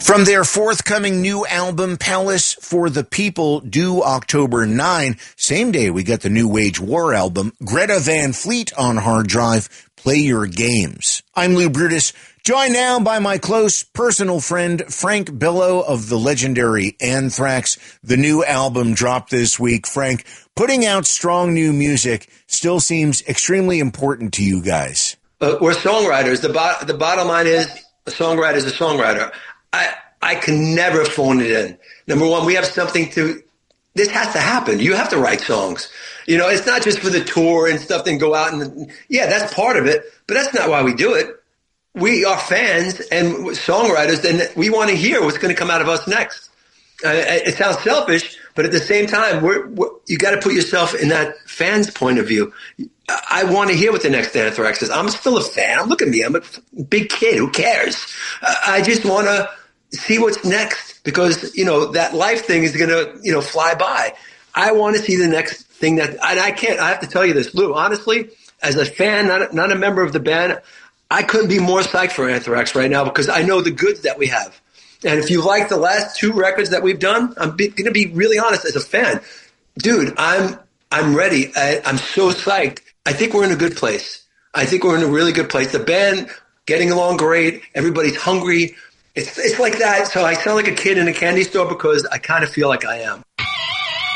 From their forthcoming new album, Palace for the People, due October 9, same day we got the new Wage War album, Greta Van Fleet on hard drive, Play Your Games. I'm Lou Brutus, joined now by my close personal friend, Frank Billo of the legendary Anthrax. The new album dropped this week. Frank, putting out strong new music still seems extremely important to you guys. We're songwriters. The bottom line is a songwriter is a songwriter. I can never phone it in. Number one, we have something this has to happen. You have to write songs. You know, it's not just for the tour and stuff, then go out and, yeah, that's part of it, but that's not why we do it. We are fans and songwriters, and we want to hear what's going to come out of us next. It sounds selfish, but at the same time, you got to put yourself in that fan's point of view. I want to hear what the next Anthrax is. I'm still a fan. Look at me. I'm a big kid. Who cares? I just want to see what's next because, you know, that life thing is going to, you know, fly by. I want to see the next thing and I have to tell you this, Lou, honestly, as a fan, not a member of the band, I couldn't be more psyched for Anthrax right now because I know the goods that we have. And if you like the last two records that we've done, I'm going to be really honest as a fan. Dude, I'm ready. I'm so psyched. I think we're in a good place. I think we're in a really good place. The band getting along great. Everybody's hungry. It's like that. So I sound like a kid in a candy store because I kind of feel like I am.